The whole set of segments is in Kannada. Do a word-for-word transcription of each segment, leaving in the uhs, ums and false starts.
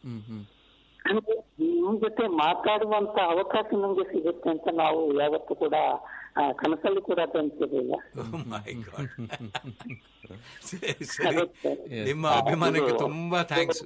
ಅಂದ್ರೆ ನಿಮ್ ಜೊತೆ ಮಾತಾಡುವಂತ ಅವಕಾಶ ನಮ್ಗೆ ಸಿಗುತ್ತೆ ಅಂತ ನಾವು ಯಾವತ್ತೂ ಕೂಡ ಕನಸಲ್ಲಿ ಕೂಡ ಅನ್ಸಿರ್ಲಿಲ್ಲ. ನಿಮ್ಮ ಅಭಿಮಾನಕ್ಕೆ ತುಂಬಾ ಥ್ಯಾಂಕ್ಸ್.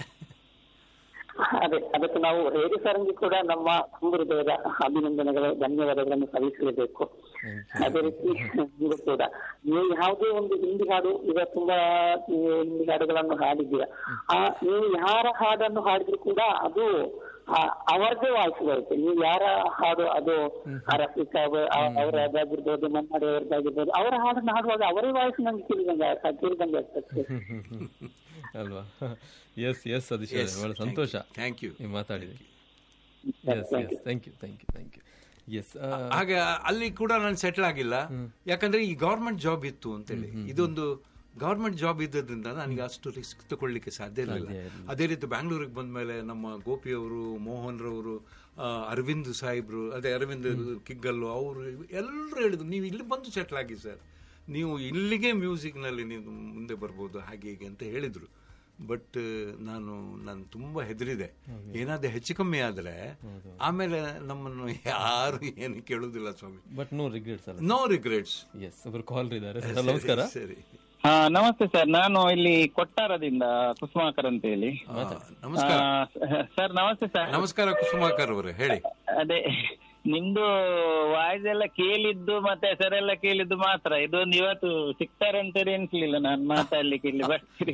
ಅದೇ ಅದಕ್ಕೆ ನಾವು ರೇಡಿಯೋ ಸಾರಂಗಿ ಕೂಡ ನಮ್ಮ ತುಂಬ ಹೃದಯದ ಅಭಿನಂದನೆಗಳು, ಧನ್ಯವಾದಗಳನ್ನು ಸಲ್ಲಿಸಲೇಬೇಕು. ಅದೇ ರೀತಿ ನೀವು ಕೂಡ ನೀವು ಯಾವುದೇ ಒಂದು ಹಿಂದಿ ಹಾಡು, ಈಗ ತುಂಬಾ ಹಿಂದಿ ಹಾಡುಗಳನ್ನು ಹಾಡಿದ್ದೀರಾ, ಆ ನೀವು ಯಾರ ಹಾಡನ್ನು ಹಾಡಿದ್ರು ಕೂಡ ಅದು ಅವರದೇ ವಾಯ್ಸ್ ಬರುತ್ತೆ. ನೀವು ಯಾರ ಹಾಡು, ಅದು ರಫೀಕ್ ಅವರದ್ದಾಗಿರ್ಬೋದು, ಮನ್ನಾಡಿ ಅವರದ್ದಾಗಿರ್ಬೋದು, ಅವರ ಹಾಡನ್ನು ಹಾಡುವಾಗ ಅವರೇ ವಾಯ್ಸ್ ನಮ್ಗೆ ಕೇಳಿದಂಗೆ ಕೇಳಿದಂಗೆ ಆಗ್ತದೆ ಅಲ್ವಾ? ಎಸ್ ಎಸ್ ಸತೀಶ್ ಅವರೇ, ಬಹಳ ಸಂತೋಷ ಥ್ಯಾಂಕ್ ಯು ನೀವು ಮಾತಾಡಿದ್ರಿ. S yes thank you thank you thank U S. ಹಾಗೆ ಅಲ್ಲಿ ಕೂಡ ನಾನು ಸೆಟ್ಲ್ ಆಗಿಲ್ಲ, ಯಾಕಂದ್ರೆ ಈ ಗವರ್ಮೆಂಟ್ ಜಾಬ್ ಇತ್ತು ಅಂತೇಳಿ. ಇದೊಂದು ಗವರ್ಮೆಂಟ್ ಜಾಬ್ ಇದ್ದದ್ರಿಂದ ನನಗೆ ಅಷ್ಟು ರಿಸ್ಕ್ ತಗೊಳ್ಳಿಕ್ಕೆ ಸಾಧ್ಯ ಇರಲಿಲ್ಲ. ಅದೇ ರೀತಿ ಬ್ಯಾಂಗ್ಳೂರಿಗೆ ಬಂದ ಮೇಲೆ ನಮ್ಮ ಗೋಪಿಯವರು, ಮೋಹನ್ ರವರು, ಅರವಿಂದ್ ಸಾಹೇಬ್ರು, ಅದೇ ಅರವಿಂದ್ ಕಿಗ್ಗಲ್ಲು ಅವರು ಎಲ್ಲರೂ ಹೇಳಿದ್ರು, ನೀವು ಇಲ್ಲಿ ಬಂದು ಸೆಟ್ಲ್ ಆಗಿ ಸರ್, ನೀವು ಇಲ್ಲಿಗೆ ಮ್ಯೂಸಿಕ್ನಲ್ಲಿ ನೀವು ಮುಂದೆ ಬರ್ಬೋದು ಹಾಗೆ ಹೀಗೆ ಅಂತ ಹೇಳಿದರು. ಬಟ್ ನಾನು ನಾನು ತುಂಬ ಹೆದರಿದೆ, ಏನಾದರೂ ಹೆಚ್ಚು ಕಮ್ಮಿ ಆದರೆ ಆಮೇಲೆ ನಮ್ಮನ್ನು ಯಾರು ಏನು ಕೇಳುವುದಿಲ್ಲ ಸ್ವಾಮಿ. ಬಟ್ ನೋ ರಿಗ್ರೆಟ್ಸ್ ಅಲ್ಲ? No regrets. ಎಸ್, ಒಬ್ಬರು ಕಾಲ್ ಇದ್ದಾರೆ. ನಮಸ್ಕಾರ. ಸರಿ, ಹಾ ನಮಸ್ತೆ ಸರ್, ನಾನು ಇಲ್ಲಿ ಕೊಟ್ಟಾರದಿಂದ ಕುಸುಮಾಕರ್ ಅಂತ ಹೇಳಿ. ನಮಸ್ಕಾರ ಸರ್. ನಮಸ್ತೆ ಸರ್. ನಮಸ್ಕಾರ ಕುಸುಮಾಕರ್ ಅವರೇ, ಹೇಳಿ. ಅದೇ ನಿಮ್ದು ವಾಯ್ಸ್ ಎಲ್ಲ ಕೇಳಿದ್ದು ಮತ್ತೆ ಹೆಸರೆಲ್ಲ ಕೇಳಿದ್ದು ಮಾತ್ರ, ಇದೊಂದು ಇವತ್ತು ಸಿಗ್ತಾರೆ ಅಂತ ಎನ್ಸ್ಲಿಲ್ಲ ನಾನು ಮಾತಾಡ್ಲಿಕ್ಕೆ ಇಲ್ಲಿ ಬರ್ತೀರಿ.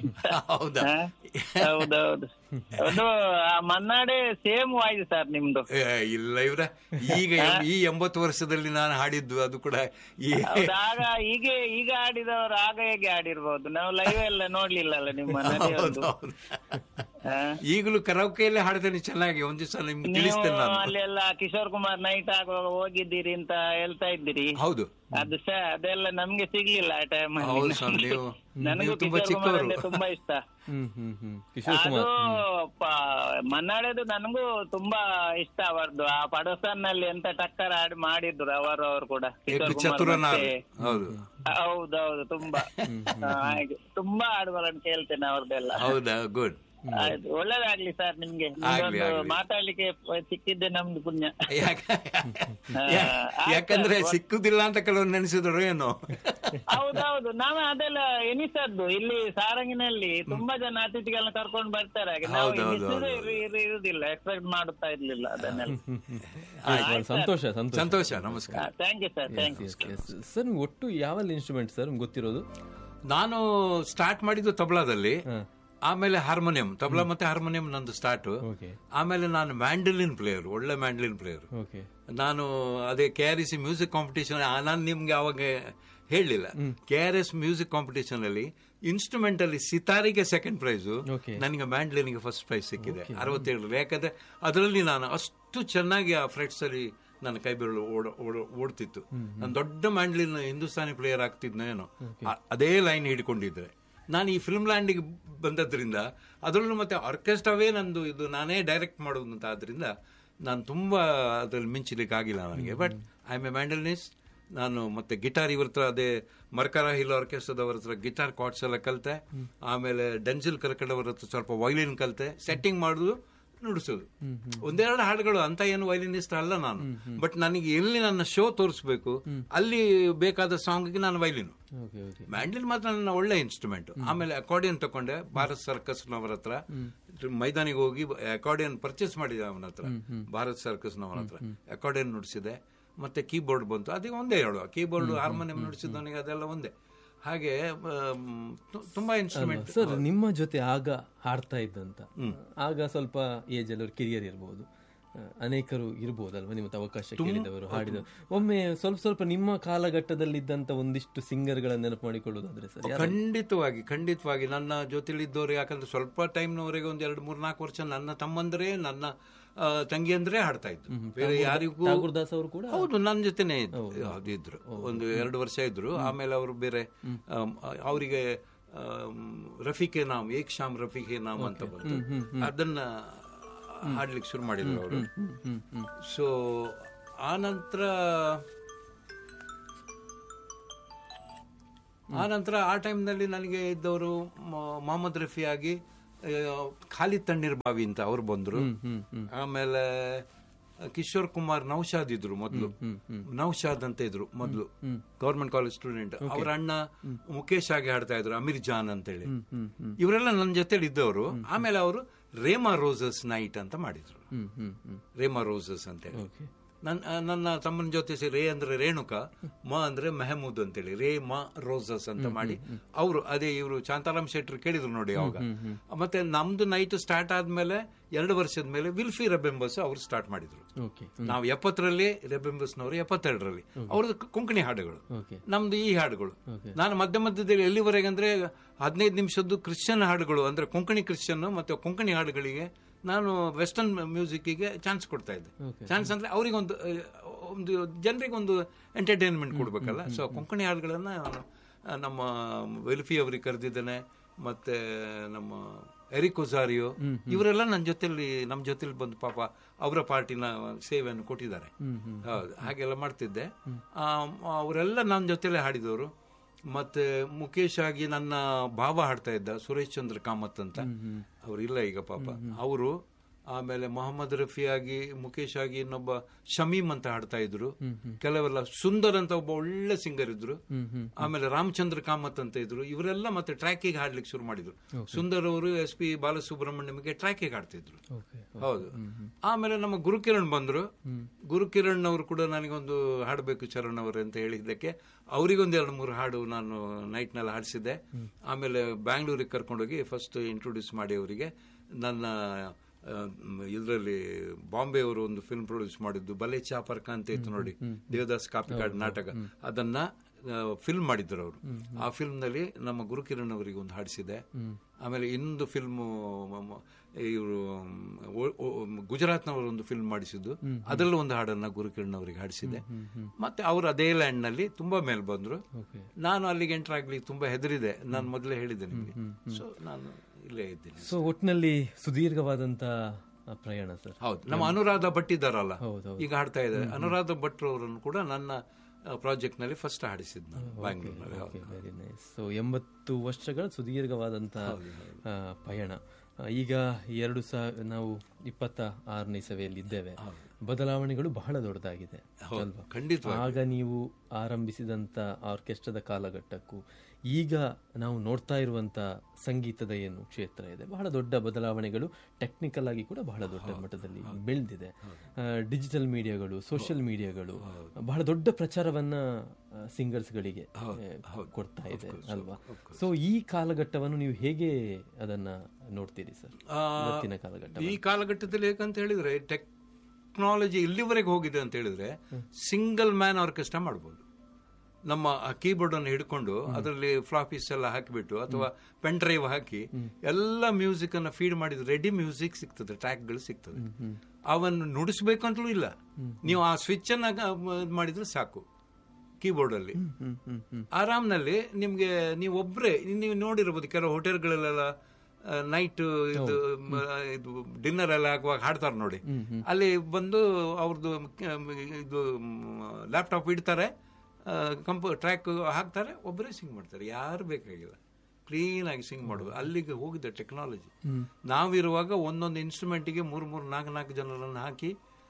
ಹೌದೌದು, ಅದು ಮನ್ನಾಡೆ ಸೇಮ್ ವಾಯ್ಸ್ ಸರ್ ನಿಮ್ದು. ಇಲ್ಲ ಇವ್ರ ಈಗ ಈ ಎಂಬತ್ತು ವರ್ಷದಲ್ಲಿ ನಾನು ಹಾಡಿದ್ದು ಅದು ಕೂಡ ಆಗ ಈಗ ಈಗ ಆಡಿದವರು ಆಗ ಹೇಗೆ ಆಡಿರ್ಬೋದು, ನಾವು ಲೈವ್ ಎಲ್ಲ ನೋಡ್ಲಿಲ್ಲ ಅಲ್ಲ ನಿಮ್ಮ. ಈಗಲೂ ಕರಾವಕೆಯಲ್ಲೇ ಹಾಡ್ತೇನೆ ಚೆನ್ನಾಗಿ, ಒಂದ್ ದಿವಸ ನಿಮ್ಗೆ ತಿಳಿಸ್ತೇನೆ ನಾನು. ಅಲ್ಲೆಲ್ಲ ಕಿಶೋರ್ ಕುಮಾರ್ ನೈಟ್ ಆಗುವಾಗ ಹೋಗಿದ್ದೀರಿ ಅಂತ ಹೇಳ್ತಾ ಇದ್ದೀರಿ. ಹೌದು, ಅದು ಸಹ ಅದೆಲ್ಲ ನಮ್ಗೆ ಸಿಗ್ಲಿಲ್ಲ ಆ ಟೈಮ್. ನನಗೂ ತುಂಬಾ ಕಿಶೋರ್ ಕುಮಾರ್ ಅಂದ್ರೆ ತುಂಬಾ ಇಷ್ಟ. ಅದು ಮನ್ನಾಳೆದು ನನಗೂ ತುಂಬಾ ಇಷ್ಟ ಅವರದ್ದು. ಆ ಪಡೋಸನ್ನಲ್ಲಿ ಎಂತ ಟಕ್ಕರ್ ಆಡಿ ಮಾಡಿದ್ರು ಅವರು ಅವರು ಕೂಡ ಕಿಶೋರ್ ಕುಮಾರ್. ಹೌದೌದು, ತುಂಬಾ ಹಾಗೆ ತುಂಬಾ ಹಾಡುಗಳನ್ನು ಕೇಳ್ತೇನೆ ಅವ್ರದ್ದೆಲ್ಲ. ಹೌದಾ, ಗುಡ್. ಆಯ್ತು, ಒಳ್ಳೇದಾಗ್ಲಿ ಸರ್ ನಿಮ್ಗೆ. ಮಾತಾಡ್ಲಿಕ್ಕೆ ಸಿಕ್ಕಿದ್ದೆ ನಮ್ದು ಪುಣ್ಯ. ಯಾಕಂದ್ರೆ ಸಿಕ್ಕುದಿಲ್ಲ ಅಂತ ಕೆಲವರು ನೆನೆಸಿದ್ರು ಏನು. ಹೌದೌದು, ನಾವು ಅದೆಲ್ಲ ಎನಿಸದ್ದು. ಇಲ್ಲಿ ಸಾರಂಗಿನಲ್ಲಿ ತುಂಬಾ ಜನ ಅತಿಥಿಗಳನ್ನ ಕರ್ಕೊಂಡು ಬರ್ತಾರೆ, ಹಾಗೆ ನಾವು ಇರುದಿಲ್ಲ, ಎಕ್ಸ್ಪೆಕ್ಟ್ ಮಾಡುತ್ತಾ ಇರ್ಲಿಲ್ಲ ಅದನ್ನೆಲ್ಲ. ಸಂತೋಷ ಸಂತೋಷ. ನಮಸ್ಕಾರ. Thank you sir. Thank you sir. ಒಟ್ಟು ಯಾವ ಇನ್ಸ್ಟ್ರೂಮೆಂಟ್ ಸರ್ ಗೊತ್ತಿರೋದು? ನಾನು ಸ್ಟಾರ್ಟ್ ಮಾಡಿದ್ದು ತಬಲಾದಲ್ಲಿ, ಆಮೇಲೆ ಹಾರ್ಮೋನಿಯಂ, ತಬಲಾ ಮತ್ತೆ ಹಾರ್ಮೋನಿಯಂ ನಂದು ಸ್ಟಾರ್ಟ್. ಆಮೇಲೆ ನಾನು ಮ್ಯಾಂಡಲಿನ್ ಪ್ಲೇಯರ್, ಒಳ್ಳೆ ಮ್ಯಾಂಡಲಿನ್ ಪ್ಲೇಯರ್ ನಾನು. ಅದೇ K R C music competition, ನಾನು ನಿಮ್ಗೆ ಅವಾಗ ಹೇಳಲಿಲ್ಲ, K R S music competition ಅಲ್ಲಿ ಇನ್ಸ್ಟ್ರೂಮೆಂಟ್ ಅಲ್ಲಿ ಸಿತಾರಿಗೆ ಸೆಕೆಂಡ್ ಪ್ರೈಸು, ನನಗೆ ಮ್ಯಾಂಡಲಿನ್ಗೆ ಫಸ್ಟ್ ಪ್ರೈಸ್ ಸಿಕ್ಕಿದೆ ಅರವತ್ತೇಳರಲ್ಲಿ. ಯಾಕಂದ್ರೆ ಅದರಲ್ಲಿ ನಾನು ಅಷ್ಟು ಚೆನ್ನಾಗಿ ಆ ಫ್ರೆಟ್ಸ್ ಅಲ್ಲಿ ನನ್ನ ಕೈ ಬೆರಳು ಓಡ ಓಡ್ತಿತ್ತು. ನಾನು ದೊಡ್ಡ ಮ್ಯಾಂಡಲಿನ್ ಹಿಂದೂಸ್ತಾನಿ ಪ್ಲೇಯರ್ ಆಗ್ತಿದ್ನೇನೋ, ಅದೇ ಲೈನ್ ಹಿಡ್ಕೊಂಡಿದ್ರೆ. ನಾನು ಈ ಫಿಲ್ಮ್ ಲ್ಯಾಂಡಿಗೆ ಬಂದದ್ರಿಂದ, ಅದರಲ್ಲೂ ಮತ್ತೆ ಆರ್ಕೆಸ್ಟ್ರಾವೇ ನಂದು, ಇದು ನಾನೇ ಡೈರೆಕ್ಟ್ ಮಾಡೋದು ಅಂತ ಆದ್ರಿಂದ ನಾನು ತುಂಬ ಅದರಲ್ಲಿ ಮಿಂಚಲಿಕ್ಕೆ ಆಗಿಲ್ಲ ನನಗೆ. But I am A ಮ್ಯಾಂಡಲಿನಿಸ್ಟ್. ನಾನು ಮತ್ತೆ ಗಿಟಾರ್ ಇವ್ರ ಹತ್ರ, ಅದೇ ಮರ್ಕರ ಹಿಲ್ ಆರ್ಕೆಸ್ಟ್ರಾದವ್ರ ಹತ್ರ ಗಿಟಾರ್ ಕಾರ್ಡ್ಸ್ ಎಲ್ಲ ಕಲಿತೆ. ಆಮೇಲೆ ಡೆನ್ಸಿಲ್ ಕರ್ಕಡ್ ಅವರ ಹತ್ರ ಸ್ವಲ್ಪ ವೈಲಿನ್ ಕಲಿತೆ. ಸೆಟ್ಟಿಂಗ್ ಮಾಡೋದು, ನುಡಿಸೋದು. ಒಂದೆರಡು ಹಾಡುಗಳು ಅಂತ ಏನು ವೈಲಿನಿಸ್ಟ್ ಅಲ್ಲ ನಾನು, ಬಟ್ ನನಗೆ ಎಲ್ಲಿ ನನ್ನ ಶೋ ತೋರಿಸ್ಬೇಕು ಅಲ್ಲಿ ಬೇಕಾದ ಸಾಂಗ್ಗೆ ನಾನು ವೈಲಿನು. ಮ್ಯಾಂಡ್ಲಿನ್ ಮಾತ್ರ ನನ್ನ ಒಳ್ಳೆ ಇನ್ಸ್ಟ್ರೂಮೆಂಟ್. ಆಮೇಲೆ ಅಕಾರ್ಡಿಯನ್ ತಕೊಂಡೆ ಭಾರತ್ ಸರ್ಕಸ್ನವರ ಹತ್ರ, ಮೈದಾನಿಗೆ ಹೋಗಿ ಅಕಾರ್ಡಿಯನ್ ಪರ್ಚೇಸ್ ಮಾಡಿದೆ ಅವನ ಹತ್ರ, ಭಾರತ್ ಸರ್ಕಸ್ನವರ ಹತ್ರ ಅಕಾರ್ಡಿಯನ್ ನುಡಿಸಿದೆ. ಮತ್ತೆ ಕೀಬೋರ್ಡ್ ಬಂತು, ಅದೇ ಒಂದೇ ಹೇಳುವ, ಕೀಬೋರ್ಡ್ ಹಾರ್ಮೋನಿಯಂ ನುಡಿಸಿದವನಿಗೆ ಅದೆಲ್ಲ ಒಂದೇ. ಹಾಗೆ ತುಂಬಾ ಇನ್ಸ್ಟ್ರೂಮೆಂಟ್. ಸರ್, ನಿಮ್ಮ ಜೊತೆ ಆಗ ಹಾಡ್ತಾ ಇದ್ದಂತ, ಆಗ ಸ್ವಲ್ಪ ಏಜ್ ಅಲ್ಲಿ ಕಿರಿಯರ್ ಇರ್ಬೋದು, ಅನೇಕರು ಇರ್ಬೋದಲ್ವಾ ನಿಮ್ಮ ಅವಕಾಶ ಕೇಳಿದವರು, ಹಾಡಿದವರು. ಒಮ್ಮೆ ಸ್ವಲ್ಪ ಸ್ವಲ್ಪ ನಿಮ್ಮ ಕಾಲಘಟ್ಟದಲ್ಲಿದ್ದಂತ ಒಂದಿಷ್ಟು ಸಿಂಗರ್ಗಳ ನೆನಪು ಮಾಡಿಕೊಳ್ಳುವುದಾದ್ರೆ ಸರ್? ಖಂಡಿತವಾಗಿ ಖಂಡಿತವಾಗಿ ನನ್ನ ಜೊತೆಲಿದ್ದವರು, ಯಾಕಂದ್ರೆ ಸ್ವಲ್ಪ ಟೈಮ್ನವರೆಗೆ ಒಂದ್ ಎರಡು ಮೂರ್ ನಾಲ್ಕು ವರ್ಷ ನನ್ನ ತಮ್ಮಂದ್ರೆ, ನನ್ನ ತಂಗಿ ಅಂದ್ರೆ ಹಾಡ್ತಾ ಇದ್ರು. ಬೇರೆ ಯಾರಿಗೂ. ಗುರುದಾಸ್ ಅವರು ಕೂಡ ಹೌದು, ನನ್ನ ಜೊತೆನೆ ಇದ್ರು, ಒಂದು ಎರಡು ವರ್ಷ ಇದ್ರು. ಆಮೇಲೆ ಅವರು ಬೇರೆ, ಅವರಿಗೆ ರಫೀಕೆ ನಾಮ್, ಏಕ್ ಶಾಮ್ ರಫೀಕೆ ನಾಮ್ ಅಂತ ಬಂತು, ಅದನ್ನ ಹಾಡ್ಲಿಕ್ಕೆ ಶುರು ಮಾಡಿದ್ರು ಅವರು. ಸೊ ಆನಂತರ ಆನಂತರ ಆ ಟೈಮ್ನಲ್ಲಿ ನನಗೆ ಇದ್ದವರು ಮೊಹಮ್ಮದ್ ರಫಿ ಆಗಿ, ಖಾಲಿ ತಣ್ಣೀರ್ ಬಾವಿ ಅಂತ ಅವ್ರು ಬಂದ್ರು. ಆಮೇಲೆ ಕಿಶೋರ್ ಕುಮಾರ್ ನೌಶಾದ್ ಇದ್ರು ಮೊದಲು, ನೌಶಾದ್ ಅಂತ ಇದ್ರು ಮೊದಲು, ಗವರ್ಮೆಂಟ್ ಕಾಲೇಜ್ ಸ್ಟೂಡೆಂಟ್. ಅವ್ರ ಅಣ್ಣ ಮುಖೇಶ್ ಆಗಿ ಹಾಡ್ತಾ ಇದ್ರು, ಅಮೀರ್ ಜಾನ್ ಅಂತೇಳಿ. ಇವರೆಲ್ಲ ನನ್ನ ಜೊತೆಲಿ ಇದ್ದವರು. ಆಮೇಲೆ ಅವರು ರೇಮಾ ರೋಸಸ್ ನೈಟ್ ಅಂತ ಮಾಡಿದ್ರು, ರೇಮಾ ರೋಸಸ್ ಅಂತೇಳಿ. ನನ್ನ ನನ್ನ ತಮ್ಮನ ಜೊತೆ ರೇ ಅಂದ್ರೆ ರೇಣುಕಾ, ಮ ಅಂದ್ರೆ ಮೆಹಮೂದ್ ಅಂತೇಳಿ, ರೇ ಮ ರೋಸಸ್ ಅಂತ ಮಾಡಿ ಅವರು ಅದೇ ಇವರು ಶಾಂತಾರಾಮ್ ಶೆಟ್ರು ಕೇಳಿದ್ರು ನೋಡಿ ಅವಾಗ. ಮತ್ತೆ ನಮ್ದು ನೈಟ್ ಸ್ಟಾರ್ಟ್ ಆದ್ಮೇಲೆ ಎರಡು ವರ್ಷದ ಮೇಲೆ ವಿಲ್ಫಿ ರೆಬೆಂಬಸ್ ಅವ್ರು ಸ್ಟಾರ್ಟ್ ಮಾಡಿದ್ರು. ನಾವು ಎಪ್ಪತ್ತರಲ್ಲಿ, ರೆಬೆಂಬಸ್ನವರು ಎಪ್ಪತ್ತೆರಡರಲ್ಲಿ. ಅವ್ರದ್ದು ಕೊಂಕಣಿ ಹಾಡುಗಳು, ನಮ್ದು ಈ ಹಾಡುಗಳು. ನಾನು ಮಧ್ಯ ಮಧ್ಯದಲ್ಲಿ ಎಲ್ಲಿವರೆಗೆ ಅಂದ್ರೆ ಹದಿನೈದು ನಿಮಿಷದ್ದು ಕ್ರಿಶ್ಚಿಯನ್ ಹಾಡುಗಳು ಅಂದ್ರೆ ಕೊಂಕಣಿ ಕ್ರಿಶ್ಚಿಯನ್ ಮತ್ತೆ ಕೊಂಕಣಿ ಹಾಡುಗಳಿಗೆ ನಾನು ವೆಸ್ಟರ್ನ್ ಮ್ಯೂಸಿಕ್ಗೆ ಚಾನ್ಸ್ ಕೊಡ್ತಾ ಇದ್ದೆ. ಚಾನ್ಸ್ ಅಂದ್ರೆ ಅವರಿಗೊಂದು ಒಂದು ಜನರಿಗೆ ಒಂದು ಎಂಟರ್ಟೈನ್ಮೆಂಟ್ ಕೊಡ್ಬೇಕಲ್ಲ. ಸೊ ಕೊಂಕಣಿ ಹಾಡುಗಳನ್ನ ನಮ್ಮ ವೆಲ್ಫಿ ಅವ್ರಿಗೆ ಕರೆದಿದ್ದೇನೆ, ಮತ್ತೆ ನಮ್ಮ ಎರಿಕ್ ಒಜಾರಿಯೋ ಇವರೆಲ್ಲ ನನ್ನ ಜೊತೆಲಿ ನಮ್ಮ ಜೊತೆಲಿ ಬಂದು ಪಾಪ ಅವರ ಪಾರ್ಟಿನ ಸೇವೆಯನ್ನು ಕೊಟ್ಟಿದ್ದಾರೆ. ಹೌದು, ಹಾಗೆಲ್ಲ ಮಾಡ್ತಿದ್ದೆ. ಅವರೆಲ್ಲ ನನ್ನ ಜೊತೆಲೆ ಹಾಡಿದವರು. ಮತ್ತೆ ಮುಖೇಶ್ ಆಗಿ ನನ್ನ ಭಾವ ಹಾಡ್ತಾ ಇದ್ದ, ಸುರೇಶ್ ಚಂದ್ರ ಕಾಮತ್ ಅಂತ, ಅವ್ರಿಲ್ಲ ಈಗ ಪಾಪ ಅವರು. ಆಮೇಲೆ ಮೊಹಮ್ಮದ್ ರಫಿ ಆಗಿ, ಮುಖೇಶ್ ಆಗಿ ಇನ್ನೊಬ್ಬ ಶಮೀಮ್ ಅಂತ ಹಾಡ್ತಾ ಇದ್ರು. ಕೆಲವೆಲ್ಲ ಸುಂದರ್ ಅಂತ ಒಬ್ಬ ಒಳ್ಳೆ ಸಿಂಗರ್ ಇದ್ರು. ಆಮೇಲೆ ರಾಮಚಂದ್ರ ಕಾಮತ್ ಅಂತ ಇದ್ರು. ಇವರೆಲ್ಲ ಮತ್ತೆ ಟ್ರ್ಯಾಕಿಗೆ ಹಾಡ್ಲಿಕ್ಕೆ ಶುರು ಮಾಡಿದ್ರು. ಸುಂದರ್ ಅವರು ಎಸ್ ಪಿ ಬಾಲಸುಬ್ರಹ್ಮಣ್ಯಂಗೆ ಟ್ರ್ಯಾಕಿಗೆ ಹಾಡ್ತಿದ್ರು. ಹೌದು. ಆಮೇಲೆ ನಮ್ಮ ಗುರುಕಿರಣ್ ಬಂದ್ರು. ಗುರುಕಿರಣ್ ಅವರು ಕೂಡ ನನಗೊಂದು ಹಾಡಬೇಕು ಚರಣ್ ಅವರು ಅಂತ ಹೇಳಿದ್ದಕ್ಕೆ ಅವರಿಗೊಂದು ಎರಡು ಮೂರು ಹಾಡು ನಾನು ನೈಟ್ ನಲ್ಲಿ ಹಾಡಿಸಿದ್ದೆ. ಆಮೇಲೆ ಬ್ಯಾಂಗ್ಳೂರಿಗೆ ಕರ್ಕೊಂಡೋಗಿ ಫಸ್ಟ್ ಇಂಟ್ರೊಡ್ಯೂಸ್ ಮಾಡಿ ಅವರಿಗೆ ನನ್ನ ಇದರಲ್ಲಿ ಬಾಂಬೆ ಅವರು ಒಂದು ಫಿಲ್ಮ್ ಪ್ರೊಡ್ಯೂಸ್ ಮಾಡಿದ್ದು ಬಲೆ ಚಾಪರ್ಕ ಅಂತ ಇತ್ತು ನೋಡಿ, ದೇವದಾಸ್ ಕಾಪಿಕಾಡ್ ನಾಟಕ, ಅದನ್ನ ಫಿಲ್ಮ್ ಮಾಡಿದ್ರು ಅವರು. ಆ ಫಿಲ್ಮ್ ನಲ್ಲಿ ನಮ್ಮ ಗುರುಕಿರಣ್ ಅವರಿಗೆ ಒಂದು ಹಾಡಿಸಿದೆ. ಆಮೇಲೆ ಇನ್ನೊಂದು ಫಿಲ್ಮ್ ಇವರು ಗುಜರಾತ್ನವರು ಒಂದು ಫಿಲ್ಮ್ ಮಾಡಿಸಿದ್ದು, ಅದರಲ್ಲೂ ಒಂದು ಹಾಡನ್ನ ಗುರುಕಿರಣ್ ಅವರಿಗೆ ಹಾಡಿಸಿದೆ. ಮತ್ತೆ ಅವರು ಅದೇ ಲ್ಯಾಂಡ್ ನಲ್ಲಿ ತುಂಬಾ ಮೇಲೆ ಬಂದ್ರು. ನಾನು ಅಲ್ಲಿಗೆ ಎಂಟರ್ ಆಗ್ಲಿಕ್ಕೆ ತುಂಬಾ ಹೆದರಿದೆ, ನಾನು ಮೊದಲೇ ಹೇಳಿದ್ದೆ ನಿಮಗೆ. ಸೊ ನಾನು ಇಲ್ಲೇ ಇದ್ದೀನಿ. ಸೊ ಒಟ್ಟಿನಲ್ಲಿ ಸುದೀರ್ಘವಾದಂತ ಪ್ರಯಾಣ ಸರ್. ಹೌದು. ನಮ್ಮ ಅನುರಾಧ ಭಟ್ ಇದ್ದಾರಲ್ಲ, ಈಗ ಹಾಡ್ತಾ ಇದ್ದಾರೆ. ಅನುರಾಧ ಭಟ್ ಅವರನ್ನು ಕೂಡ ನನ್ನ ಪ್ರಾಜೆಕ್ಟ್ ನಲ್ಲಿ ಫಸ್ಟ್ ಹಾಡಿಸಿದ್ ನಾನು ಬ್ಯಾಂಗ್ಳೂರ್ನಲ್ಲಿ. Very nice. ಸೊ ಎಂಬತ್ತು ವರ್ಷಗಳ ಸುದೀರ್ಘವಾದಂತಹ ಪಯಣ. ಈಗ ಎರಡು ಸಾವಿರ ನಾವು ಇಪ್ಪತ್ತ ಆರನೇ ಇಸವಿಯಲ್ಲಿ ಇದ್ದೇವೆ. ಬದಲಾವಣೆಗಳು ಬಹಳ ದೊಡ್ಡದಾಗಿದೆ ಅಲ್ವಾ? ಖಂಡಿತ. ಆಗ ನೀವು ಆರಂಭಿಸಿದಂತ ಆರ್ಕೆಸ್ಟ್ರಾದ ಕಾಲಘಟ್ಟಕ್ಕೂ ಈಗ ನಾವು ನೋಡ್ತಾ ಇರುವಂತ ಸಂಗೀತದ ಏನು ಕ್ಷೇತ್ರ ಇದೆ, ಬಹಳ ದೊಡ್ಡ ಬದಲಾವಣೆಗಳು ಟೆಕ್ನಿಕಲ್ ಆಗಿ ಕೂಡ ಬಹಳ ದೊಡ್ಡ ಮಟ್ಟದಲ್ಲಿ ಬೆಳೆದಿದೆ. ಡಿಜಿಟಲ್ ಮೀಡಿಯಾಗಳು, ಸೋಷಿಯಲ್ ಮೀಡಿಯಾಗಳು ಬಹಳ ದೊಡ್ಡ ಪ್ರಚಾರವನ್ನ ಸಿಂಗರ್ಸ್ಗಳಿಗೆ ಕೊಡ್ತಾ ಇದೆ ಅಲ್ವಾ? ಸೊ ಈ ಕಾಲಘಟ್ಟವನ್ನು ನೀವು ಹೇಗೆ ಅದನ್ನ ನೋಡ್ತೀರಿ ಸರ್? ಇವತ್ತಿನ ಕಾಲಘಟ್ಟ, ಈ ಕಾಲಘಟ್ಟದಲ್ಲಿ ಹೇಗಂತ ಹೇಳಿದ್ರೆ ಟೆಕ್ನಾಲಜಿ ಇಲ್ಲಿವರೆಗೆ ಹೋಗಿದೆ ಅಂತ ಹೇಳಿದ್ರೆ ಸಿಂಗಲ್ ಮ್ಯಾನ್ ಆರ್ಕೆಸ್ಟ್ರಾ ಮಾಡ್ಬೋದು. ನಮ್ಮ ಕೀಬೋರ್ಡ್ ಅನ್ನು ಹಿಡ್ಕೊಂಡು ಅದರಲ್ಲಿ ಫ್ಲಾಪೀಸ್ ಎಲ್ಲ ಹಾಕಿಬಿಟ್ಟು ಅಥವಾ ಪೆನ್ ಡ್ರೈವ್ ಹಾಕಿ ಎಲ್ಲ ಮ್ಯೂಸಿಕ್ ಅನ್ನ ಫೀಡ್ ಮಾಡಿದ್ರೆ ರೆಡಿ ಮ್ಯೂಸಿಕ್ ಸಿಗ್ತದೆ, ಟ್ರ್ಯಾಕ್ಗಳು ಸಿಗ್ತದೆ. ಅವನ್ನು ನುಡಿಸ್ಬೇಕಂತಲೂ ಇಲ್ಲ, ನೀವು ಆ ಸ್ವಿಚ್ ಅನ್ನ ಮಾಡಿದ್ರೆ ಸಾಕು. ಕೀಬೋರ್ಡ್ ಅಲ್ಲಿ ಆರಾಮ್ನಲ್ಲಿ ನಿಮ್ಗೆ ನೀವು ಒಬ್ರೆ ನೀವು ನೋಡಿರ್ಬೋದು ಕೆಲವು ಹೋಟೆಲ್ಗಳಲ್ಲೆಲ್ಲ ನೈಟ್ ಇದು ಇದು ಡಿನ್ನರ್ ಎಲ್ಲ ಆಗುವಾಗ ಹಾಡ್ತಾರೆ ನೋಡಿ, ಅಲ್ಲಿ ಬಂದು ಅವ್ರದ್ದು ಇದು ಲ್ಯಾಪ್ಟಾಪ್ ಇಡ್ತಾರೆ, ಕಂಪ ಟ್ರ್ಯಾಕ್ ಹಾಕ್ತಾರೆ, ಒಬ್ಬರೇ ಸಿಂಗ್ ಮಾಡ್ತಾರೆ, ಯಾರು ಬೇಕಾಗಿಲ್ಲ, ಕ್ಲೀನ್ ಆಗಿ ಸಿಂಗ್ ಮಾಡೋದು. ಅಲ್ಲಿಗೆ ಹೋಗಿದೆ ಟೆಕ್ನಾಲಜಿ. ನಾವಿರುವಾಗ ಒಂದೊಂದು ಇನ್ಸ್ಟ್ರೂಮೆಂಟಿಗೆ ಮೂರು ಮೂರು ನಾಲ್ಕು ನಾಲ್ಕು ಜನರನ್ನು ಹಾಕಿ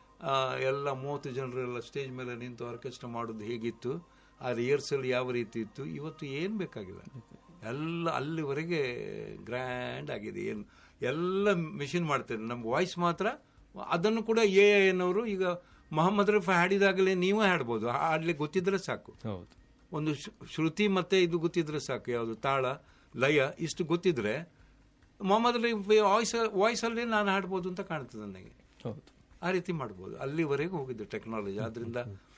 ಎಲ್ಲ ಮೂವತ್ತು ಜನರೆಲ್ಲ ಸ್ಟೇಜ್ ಮೇಲೆ ನಿಂತು ಆರ್ಕೆಸ್ಟ್ರಾ ಮಾಡೋದು ಹೇಗಿತ್ತು, ಆ ರಿಹರ್ಸಲ್ ಯಾವ ರೀತಿ ಇತ್ತು. ಇವತ್ತು ಏನು ಬೇಕಾಗಿಲ್ಲ, ಎಲ್ಲ ಅಲ್ಲಿವರೆಗೆ ಗ್ರ್ಯಾಂಡ್ ಆಗಿದೆ. ಏನು ಎಲ್ಲ ಮಿಷಿನ್ ಮಾಡ್ತಾರೆ. ನಮ್ಮ ವಾಯ್ಸ್ ಮಾತ್ರ ಅದನ್ನು ಕೂಡ ಎ ಎನ್ನವರು ಈಗ ಮೊಹಮ್ಮದ್ ರಫಿ ಹಾಡಿದಾಗಲೇ ನೀವೇ ಹಾಡ್ಬೋದು, ಹಾಡ್ಲಿಕ್ಕೆ ಗೊತ್ತಿದ್ರೆ ಸಾಕು. ಒಂದು ಶ್ರುತಿ ಮತ್ತೆ ಇದು ಗೊತ್ತಿದ್ರೆ ಸಾಕು, ಯಾವುದು ತಾಳ ಲಯ ಇಷ್ಟು ಗೊತ್ತಿದ್ರೆ ಮೊಹಮ್ಮದ್ ರಫಿ ವಾಯ್ಸ್ ವಾಯ್ಸಲ್ಲಿ ನಾನು ಹಾಡ್ಬೋದು ಅಂತ ಕಾಣ್ತದೆ ನನಗೆ. ಆ ರೀತಿ ಮಾಡ್ಬೋದು. ಅಲ್ಲಿವರೆಗೂ ಹೋಗಿದ್ದು ಟೆಕ್ನಾಲಜಿ. ಆದ್ರಿಂದ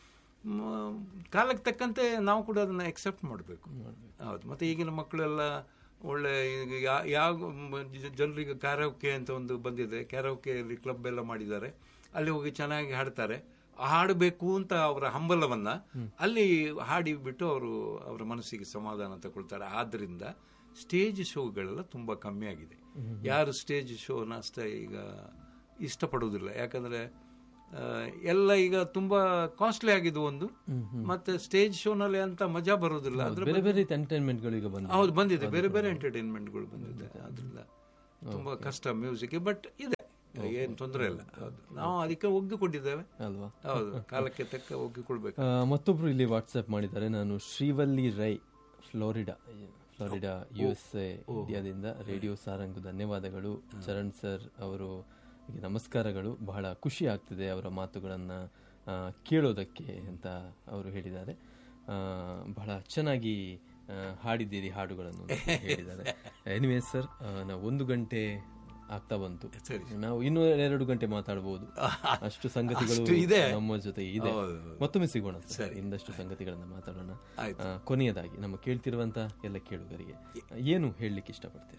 ಕಾಲಕ್ಕೆ ತಕ್ಕಂತೆ ನಾವು ಕೂಡ ಅದನ್ನ ಎಕ್ಸೆಪ್ಟ್ ಮಾಡಬೇಕು. ಹೌದು. ಮತ್ತೆ ಈಗಿನ ಮಕ್ಕಳೆಲ್ಲ ಒಳ್ಳೆ ಯಾವ ಜನರಿಗೆ ಕ್ಯಾರೋಕೆ ಅಂತ ಒಂದು ಬಂದಿದೆ, ಕ್ಯಾರೋಕೆಯಲ್ಲಿ ಕ್ಲಬ್ ಎಲ್ಲ ಮಾಡಿದ್ದಾರೆ, ಅಲ್ಲಿ ಹೋಗಿ ಚೆನ್ನಾಗಿ ಹಾಡ್ತಾರೆ. ಹಾಡಬೇಕು ಅಂತ ಅವರ ಹಂಬಲವನ್ನ ಅಲ್ಲಿ ಹಾಡಿ ಬಿಟ್ಟು ಅವರು ಅವರ ಮನಸ್ಸಿಗೆ ಸಮಾಧಾನ ತಗೊಳ್ತಾರೆ. ಆದ್ರಿಂದ ಸ್ಟೇಜ್ ಶೋಗಳೆಲ್ಲ ತುಂಬಾ ಕಮ್ಮಿ ಆಗಿದೆ. ಯಾರು ಸ್ಟೇಜ್ ಶೋನ ಅಷ್ಟೇ ಈಗ ಇಷ್ಟಪಡುವುದಿಲ್ಲ. ಯಾಕಂದ್ರೆ ಎಲ್ಲ ಈಗ ತುಂಬಾ ಕಾಸ್ಟ್ಲಿ ಆಗಿದೆ ಒಂದು, ಮತ್ತೆ ಸ್ಟೇಜ್ ಶೋನಲ್ಲಿ ಅಂತ ಮಜಾ ಬರುವುದಿಲ್ಲ. ಬೇರೆ ಬೇರೆ ಎಂಟರ್ಟೈನ್ಮೆಂಟ್ಗಳು ಈಗ ಬಂದಿದೆ. ಹೌದು, ಬಂದಿದೆ, ಬೇರೆ ಬೇರೆ ಎಂಟರ್ಟೈನ್ಮೆಂಟ್ಗಳು ಬಂದಿದೆ. ಆದ್ರಿಂದ ತುಂಬಾ ಕಷ್ಟ ಮ್ಯೂಸಿಕ್, ಬಟ್ ಇದೆ, ಏನ್ ತೊಂದರೆ ಇಲ್ಲ. ಹೌದು, ನಾವು ಅದಕ್ಕೆ ಒಗ್ಗಿಕೊಂಡಿದ್ದೇವೆ ಅಲ್ವಾ? ಹೌದು, ಕಾಲಕ್ಕೆ ತಕ್ಕ ಒಗ್ಗಿಕೊಳ್ಬೇಕು. ಮತ್ತೊಬ್ರು ಇಲ್ಲಿ ವಾಟ್ಸ್ಆಪ್ ಮಾಡಿದ್ದಾರೆ, ನಾನು Srivalli Rai, Florida Florida U S A ಇಂಡಿಯಾದಿಂದ ರೇಡಿಯೋ ಸಾರಂಗ್ ಧನ್ಯವಾದಗಳು ಚರಣ್ ಸರ್ ಅವರು ನಮಸ್ಕಾರಗಳು, ಬಹಳ ಖುಷಿ ಆಗ್ತಿದೆ ಅವರ ಮಾತುಗಳನ್ನು ಕೇಳೋದಕ್ಕೆ ಅಂತ ಅವರು ಹೇಳಿದ್ದಾರೆ. ಬಹಳ ಚೆನ್ನಾಗಿ ಹಾಡಿದ್ದೀರಿ ಹಾಡುಗಳನ್ನು ಅಂತ ಹೇಳಿದ್ದಾರೆ. ಎನಿವೇ ಸರ್, ನಾವು ಒಂದು ಗಂಟೆ ಆಗ್ತಾ ಬಂತು, ನಾವು ಇನ್ನೂ ಎರಡು ಗಂಟೆ ಮಾತಾಡಬಹುದು, ಅಷ್ಟು ಸಂಗತಿಗಳು ನಮ್ಮ ಜೊತೆ ಇದೆ. ಮತ್ತೊಮ್ಮೆ ಸಿಗೋಣ ಸರ್, ಇನ್ನಷ್ಟು ಸಂಗತಿಗಳನ್ನ ಮಾತಾಡೋಣ. ಕೊನೆಯದಾಗಿ ನಮ್ಮ ಕೇಳ್ತಿರುವಂತ ಎಲ್ಲ ಕೇಳುಗರಿಗೆ ಏನು ಹೇಳಲಿಕ್ಕೆ ಇಷ್ಟಪಡ್ತೀರಿ?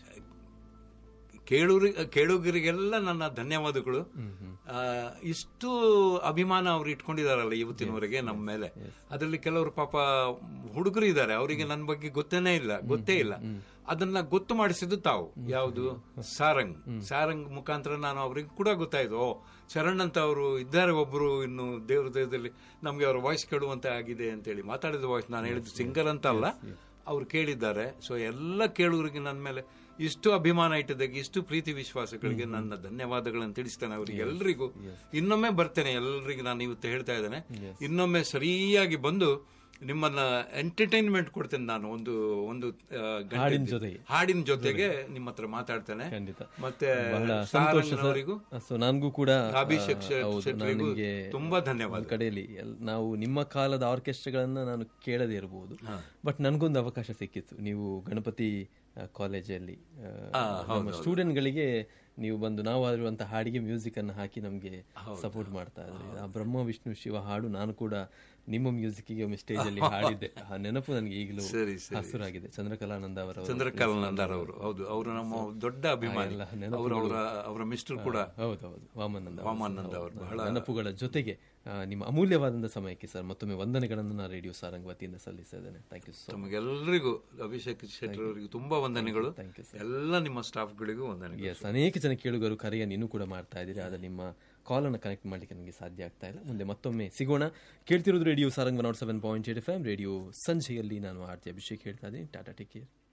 ಕೇಳುಗರಿ ಕೇಳುಗರಿಗೆಲ್ಲ ನನ್ನ ಧನ್ಯವಾದಗಳು. ಇಷ್ಟು ಅಭಿಮಾನ ಅವ್ರು ಇಟ್ಕೊಂಡಿದಾರಲ್ಲ ಇವತ್ತಿನವರೆಗೆ ನಮ್ಮ ಮೇಲೆ. ಅದರಲ್ಲಿ ಕೆಲವರು ಪಾಪ ಹುಡುಗರು ಇದ್ದಾರೆ, ಅವರಿಗೆ ನನ್ನ ಬಗ್ಗೆ ಗೊತ್ತೇನೇ ಇಲ್ಲ, ಗೊತ್ತೇ ಇಲ್ಲ. ಅದನ್ನ ಗೊತ್ತು ಮಾಡಿಸಿದ್ದು ತಾವು, ಯಾವುದು ಸಾರಂಗ್ ಸಾರಂಗ್ ಮುಖಾಂತರ ನಾನು ಅವ್ರಿಗೆ ಕೂಡ ಗೊತ್ತಾಯ್ತು, ಓ ಚರಣ್ ಅಂತ ಅವರು ಇದ್ದಾರೆ ಒಬ್ರು, ಇನ್ನು ದೇವ್ರ ದೇವದಲ್ಲಿ ನಮ್ಗೆ ಅವರ ವಾಯ್ಸ್ ಕೇಳುವಂತೆ ಆಗಿದೆ ಅಂತೇಳಿ. ಮಾತಾಡಿದ ವಾಯ್ಸ್ ನಾನು ಹೇಳಿದ್ದು ಸಿಂಗರ್ ಅಂತ ಅಲ್ಲ, ಅವ್ರು ಕೇಳಿದ್ದಾರೆ. ಸೊ ಎಲ್ಲ ಕೇಳುಗರಿಗೆ ನನ್ನ ಮೇಲೆ ಇಷ್ಟು ಅಭಿಮಾನ ಇಟ್ಟಿದ್ದಕ್ಕೆ, ಇಷ್ಟು ಪ್ರೀತಿ ವಿಶ್ವಾಸಗಳಿಗೆ ನನ್ನ ಧನ್ಯವಾದಗಳನ್ನು ತಿಳಿಸ್ತೇನೆ ಅವರಿಗೆ ಎಲ್ರಿಗೂ. ಇನ್ನೊಮ್ಮೆ ಬರ್ತೇನೆ, ಎಲ್ರಿಗೂ ನಾನು ಇವತ್ತು ಹೇಳ್ತಾ ಇದ್ದೇನೆ, ಇನ್ನೊಮ್ಮೆ ಸರಿಯಾಗಿ ಬಂದು ನಿಮ್ಮನ್ನ ಎಂಟರ್ಟೈನ್ಮೆಂಟ್ ಕೊಡ್ತೇನೆ. ನಾನು ಒಂದು ಒಂದು ಹಾಡಿನ ಜೊತೆಗೆ ನಿಮ್ಮ ಹತ್ರ ಮಾತಾಡ್ತೇನೆ. ಮತ್ತೆ ಅವರಿಗೂ ನನಗೂ ಕೂಡ ಅಭಿಷೇಕ್ ಶೆಟ್ಟರಿಗೂ ತುಂಬಾ ಧನ್ಯವಾದ. ಕಡೆಯಲ್ಲಿ ನಾವು ನಿಮ್ಮ ಕಾಲದ ಆರ್ಕೆಸ್ಟ್ರಾಗಳನ್ನ ನಾನು ಕೇಳದೇ ಇರಬಹುದು, ಬಟ್ ನನಗೊಂದು ಅವಕಾಶ ಸಿಕ್ಕಿತ್ತು. ನೀವು ಗಣಪತಿ ಕಾಲೇಜಲ್ಲಿ ಸ್ಟೂಡೆಂಟ್ಗಳಿಗೆ ನೀವು ಬಂದು ನಾವು ಆಗಿರುವಂತಹ ಹಾಡಿಗೆ ಮ್ಯೂಸಿಕ್ ಅನ್ನು ಹಾಕಿ ನಮಗೆ ಸಪೋರ್ಟ್ ಮಾಡ್ತಾ ಇದ್ರಿ. ಆ ಬ್ರಹ್ಮ ವಿಷ್ಣು ಶಿವ ಹಾಡು ನಾನು ಕೂಡ ನಿಮ್ಮ ಮ್ಯೂಸಿಕ್ಗೆ ಒಮ್ಮೆ ಸ್ಟೇಜ್ ಅಲ್ಲಿ ಹಾಡಿದ್ದೆ. ಆ ನೆನಪು ನನಗೆ ಈಗಲೂ ಹಸುರಾಗಿದೆ. ಚಂದ್ರಕಲಾನಂದ ಅವರ ಚಂದ್ರಕಲಾನಂದ ಅವರು, ಹೌದು, ಅವರು ನಮ್ಮ ದೊಡ್ಡ ಅಭಿಮಾನಿ. ಅವರ ಮಿಸ್ಟರ್ ಕೂಡ ಹೌದೌದು, ವಾಮನಂದ ವಾಮನಂದ ಅವರು. ಬಹಳ ನೆನಪುಗಳ ಜೊತೆಗೆ ನಿಮ್ಮ ಅಮೂಲ್ಯವಾದಂತಹ ಸಮಯಕ್ಕೆ ಸರ್ ಮತ್ತೊಮ್ಮೆ ವಂದನೆಗಳನ್ನು ನಾನು ರೇಡಿಯೋ ಸಾರಂಗ್ ವತಿಯಿಂದ ಸಲ್ಲಿಸಿದ್ದೇನೆ. Thank you so much. ತಮಗೆಲ್ಲರಿಗೂ, ಅಭಿಷೇಕ್ ಶೆಟ್ಟರ್ ಅವರಿಗೂ ತುಂಬಾ ವಂದನೆಗಳು, ಎಲ್ಲ ನಿಮ್ಮ ಸ್ಟಾಫ್ಗಳಿಗೂ ವಂದನೆಗಳು. ಎಸ್, ಅನೇಕ ಜನ ಕೇಳುಗರು ಕರೆಯನ್ನು ಇನ್ನೂ ಕೂಡ ಮಾಡ್ತಾ ಇದ್ದೀರಿ, ಆದರೆ ನಿಮ್ಮ ಕಾಲನ್ನು ಕನೆಕ್ಟ್ ಮಾಡಲಿಕ್ಕೆ ನನಗೆ ಸಾಧ್ಯ ಆಗ್ತಾ ಇಲ್ಲ. ಮುಂದೆ ಮತ್ತೊಮ್ಮೆ ಸಿಗೋಣ. ಕೇಳ್ತಿರೋದು radio Sarang one not seven point eight F M radio ಸಂಜೆಯಲ್ಲಿ. ನಾನು ಆರ್ತಿ ಅಭಿಷೇಕ್ ಹೇಳ್ತಾ ಇದ್ದೀನಿ. Tata, take care.